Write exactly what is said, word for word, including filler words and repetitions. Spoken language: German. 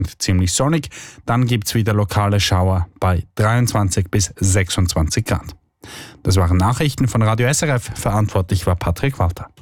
und ziemlich sonnig. Dann gibt es wieder lokale Schauer bei dreiundzwanzig bis sechsundzwanzig Grad. Das waren Nachrichten von Radio S R F. Verantwortlich war Patrick Walter.